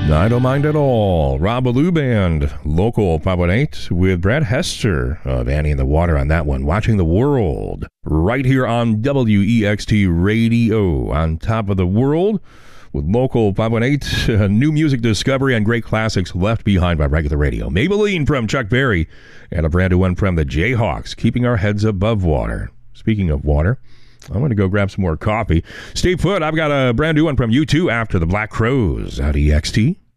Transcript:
I don't mind at all. Rob Ballou Band, Local 518, with Brad Hester of Annie in the Water on that one. Watching the World, right here on WEXT Radio, on top of the world, with Local 518, new music discovery and great classics left behind by regular radio. Maybelline from Chuck Berry, and a brand new one from the Jayhawks, keeping our heads above water. Speaking of water, I'm going to go grab some more coffee. Stay put. I've got a brand new one from U2 after the Black Crowes out of EXT.